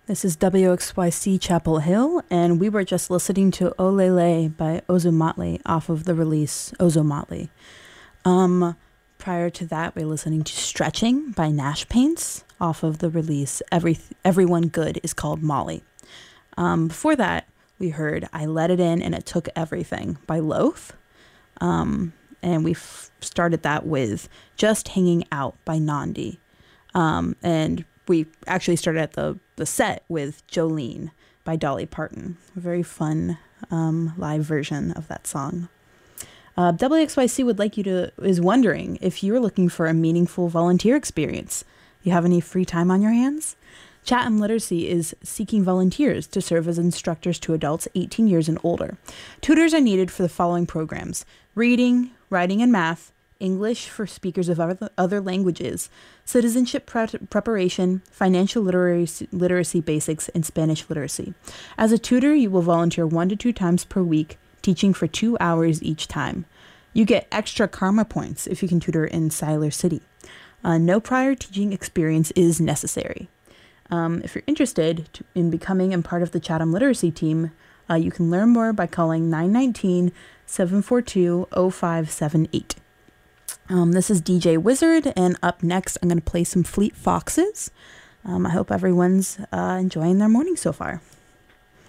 This is WXYC Chapel Hill, and we were just listening to Olele by Ozomatli off of the release Ozomatli. Prior to that, we were listening to Stretching by Nash Paints off of the release Everyone Good is Called Molly. Before that, we heard I Let It In and It Took Everything by Loath. And we started that with Just Hanging Out by Nandi. And we actually started at the set with Jolene by Dolly Parton. A very fun live version of that song. WXYC is wondering if you're looking for a meaningful volunteer experience. You have any free time on your hands? Chatham Literacy is seeking volunteers to serve as instructors to adults 18 years and older. Tutors are needed for the following programs: reading, writing and math, English for speakers of other languages, citizenship preparation, financial literacy basics, and Spanish literacy. As a tutor, you will volunteer 1 to 2 times per week, teaching for 2 hours each time. You get extra karma points if you can tutor in Siler City. No prior teaching experience is necessary. If you're interested in becoming a part of the Chatham Literacy team, you can learn more by calling 919-742-0578. This is DJ Wizard, and up next I'm going to play some Fleet Foxes. I hope everyone's enjoying their morning so far.